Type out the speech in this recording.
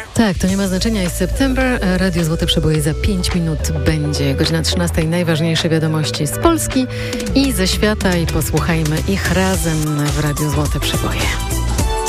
Tak, to nie ma znaczenia. Jest September, Radio Złote Przeboje za 5 minut będzie. Godzina 13. Najważniejsze wiadomości z Polski i ze świata i posłuchajmy ich razem w Radio Złote Przeboje.